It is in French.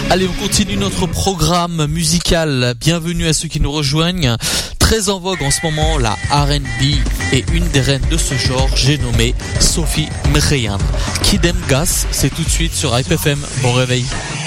Allez, on continue notre programme musical. Bienvenue à ceux qui nous rejoignent. Très en vogue en ce moment, la R&B, et une des reines de ce genre, j'ai nommé Sophie Mkhitaryan. Kidem Gas, c'est tout de suite sur Hype FM. Bon réveil.